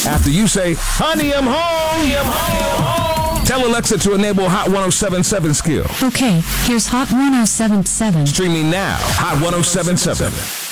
After you say, honey, I'm home. Tell Alexa to enable Hot 1077 skill. Okay, here's Hot 1077. Streaming now, Hot 1077.